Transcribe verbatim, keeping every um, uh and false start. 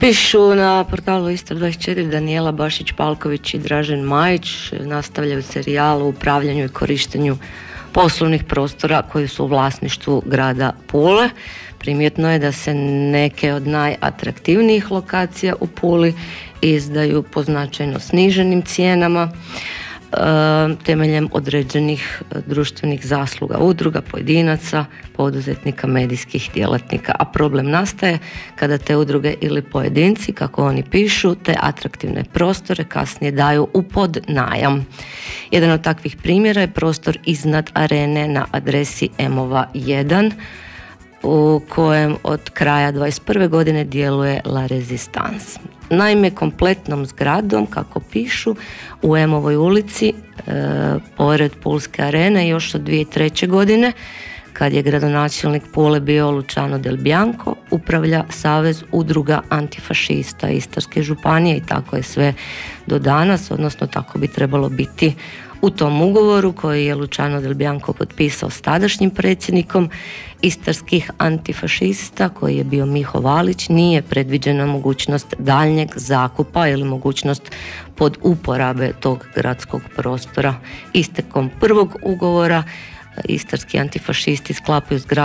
Pišu na portalu Istra dvadeset četiri Danijela Bašić-Palković i Dražen Majić, nastavljaju serijal o upravljanju i korištenju poslovnih prostora koji su u vlasništvu grada Pule. Primjetno je da se neke od najatraktivnijih lokacija u Puli izdaju po značajno sniženim cijenama temeljem određenih društvenih zasluga udruga, pojedinaca, poduzetnika, medijskih djelatnika. A problem nastaje kada te udruge ili pojedinci, kako oni pišu, te atraktivne prostore kasnije daju u podnajam. Jedan od takvih primjera je prostor iznad arene na adresi Emova jedan, u kojem od kraja dvadeset prve godine djeluje La Resistance. Naime, kompletnom zgradom, kako pišu, u Emovoj ulici, e, pored Pulske arene, još od dvije tisuće treće. godine, kad je gradonačelnik Pule bio Luciano Del Bianco, upravlja Savez udruga antifašista Istarske županije i tako je sve do danas, odnosno tako bi trebalo biti u tom ugovoru koji je Luciano Del Bianco potpisao s tadašnjim predsjednikom istarskih antifašista, koji je bio Miho Valić. Nije predviđena mogućnost daljnjeg zakupa ili mogućnost pod uporabe tog gradskog prostora. Istekom prvog ugovora istarski antifašisti sklapaju s